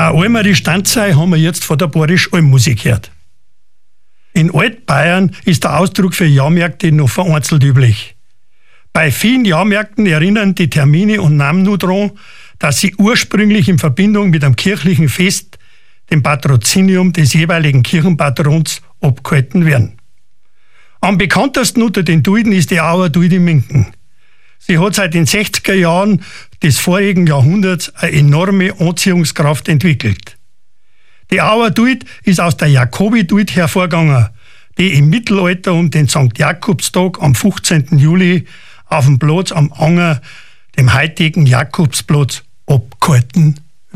Einmal die Stanzei haben wir jetzt von der Borisch-Alm-Musik gehört. In Altbayern ist der Ausdruck für Jahrmärkte noch vereinzelt üblich. Bei vielen Jahrmärkten erinnern die Termine und Namen nur daran, dass sie ursprünglich in Verbindung mit einem kirchlichen Fest, dem Patrozinium des jeweiligen Kirchenpatrons, abgehalten werden. Am bekanntesten unter den Duiden ist die Auer Duid in Minken. Sie hat seit den 60er Jahren des vorigen Jahrhunderts eine enorme Anziehungskraft entwickelt. Die Auer Duid ist aus der Jakobi-Duid hervorgegangen, die im Mittelalter um den St. Jakobstag am 15. Juli auf dem Platz am Anger, dem heutigen Jakobsplatz, abgehalten